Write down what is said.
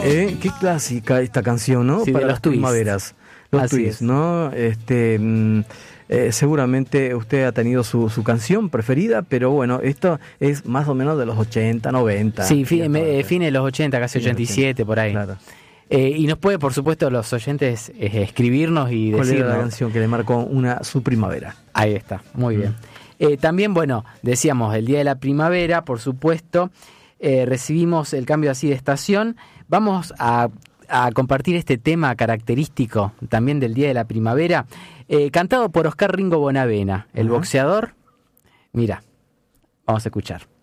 Qué clásica esta canción, ¿no? Sí, para de las los Twists. primaveras. Los Así Twists, es. ¿no? Seguramente usted ha tenido su canción preferida, pero bueno, esto es más o menos de los 80, 90. Sí, fines de los 80, casi 87, por ahí. Claro. Y nos puede, por supuesto, los oyentes escribirnos y ¿Cuál era decirnos. la canción que le marcó su primavera? Ahí está, muy bien. También, bueno, decíamos, el día de la primavera, por supuesto, recibimos el cambio así de estación. Vamos a compartir este tema característico también del día de la primavera, cantado por Oscar Ringo Bonavena, el boxeador. Mira, vamos a escuchar.